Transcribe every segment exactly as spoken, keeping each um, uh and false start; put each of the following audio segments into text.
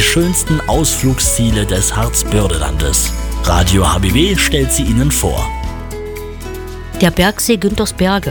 schönsten Ausflugsziele des Harzbördelandes. Radio H B W stellt sie Ihnen vor. Der Bergsee Güntersberge.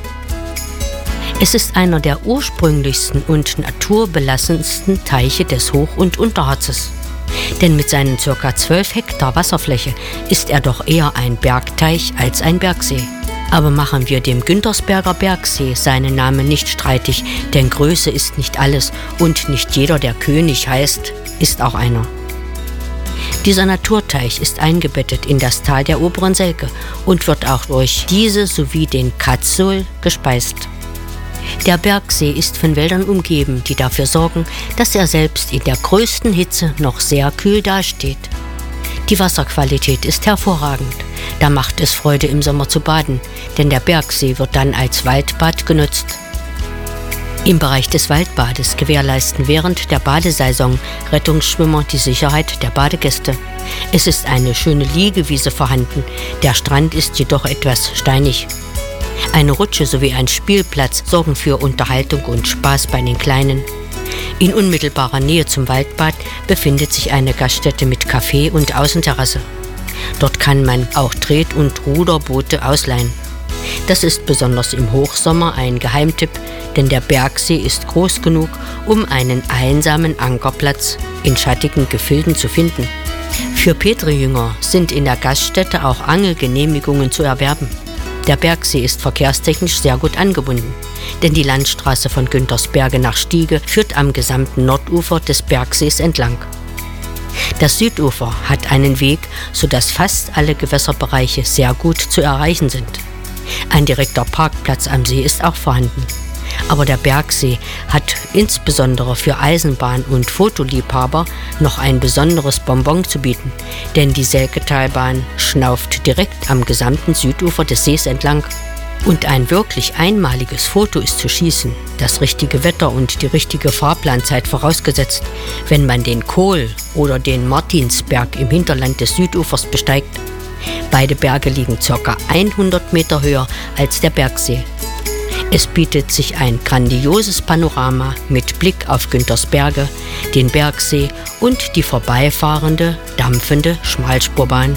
Es ist einer der ursprünglichsten und naturbelassensten Teiche des Hoch- und Unterharzes. Denn mit seinen ca. zwölf Hektar Wasserfläche ist er doch eher ein Bergteich als ein Bergsee. Aber machen wir dem Güntersberger Bergsee seinen Namen nicht streitig, denn Größe ist nicht alles und nicht jeder, der König heißt, ist auch einer. Dieser Naturteich ist eingebettet in das Tal der oberen Selke und wird auch durch diese sowie den Katzol gespeist. Der Bergsee ist von Wäldern umgeben, die dafür sorgen, dass er selbst in der größten Hitze noch sehr kühl dasteht. Die Wasserqualität ist hervorragend. Da macht es Freude, im Sommer zu baden, denn der Bergsee wird dann als Waldbad genutzt. Im Bereich des Waldbades gewährleisten während der Badesaison Rettungsschwimmer die Sicherheit der Badegäste. Es ist eine schöne Liegewiese vorhanden, der Strand ist jedoch etwas steinig. Eine Rutsche sowie ein Spielplatz sorgen für Unterhaltung und Spaß bei den Kleinen. In unmittelbarer Nähe zum Waldbad befindet sich eine Gaststätte mit Café und Außenterrasse. Dort kann man auch Tret- und Ruderboote ausleihen. Das ist besonders im Hochsommer ein Geheimtipp, denn der Bergsee ist groß genug, um einen einsamen Ankerplatz in schattigen Gefilden zu finden. Für Petrijünger sind in der Gaststätte auch Angelgenehmigungen zu erwerben. Der Bergsee ist verkehrstechnisch sehr gut angebunden, denn die Landstraße von Güntersberge nach Stiege führt am gesamten Nordufer des Bergsees entlang. Das Südufer hat einen Weg, sodass fast alle Gewässerbereiche sehr gut zu erreichen sind. Ein direkter Parkplatz am See ist auch vorhanden. Aber der Bergsee hat insbesondere für Eisenbahn- und Fotoliebhaber noch ein besonderes Bonbon zu bieten, denn die Selketalbahn schnauft direkt am gesamten Südufer des Sees entlang. Und ein wirklich einmaliges Foto ist zu schießen, das richtige Wetter und die richtige Fahrplanzeit vorausgesetzt, wenn man den Kohl oder den Martinsberg im Hinterland des Südufers besteigt. Beide Berge liegen ca. hundert Meter höher als der Bergsee. Es bietet sich ein grandioses Panorama mit Blick auf Güntersberge, den Bergsee und die vorbeifahrende, dampfende Schmalspurbahn.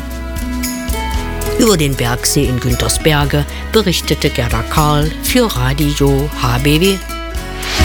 Über den Bergsee in Güntersberge berichtete Gerda Karl für Radio H B W.